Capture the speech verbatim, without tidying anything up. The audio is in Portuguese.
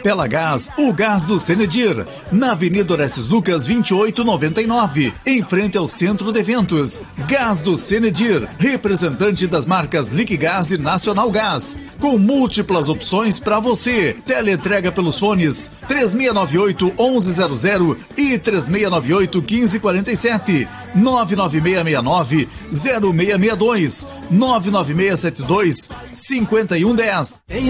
Capela Gás, o gás do Senedir, na Avenida Orestes Lucas vinte e oito noventa e nove, em frente ao Centro de Eventos. Gás do Senedir, representante das marcas Liquigás e Nacional Gás, com múltiplas opções para você. Teleentrega pelos fones três seis nove oito, onze zero zero e três seis nove oito, um cinco quatro sete, nove nove seis seis nove, zero seis seis dois, nove nove seis sete dois, cinco um um zero.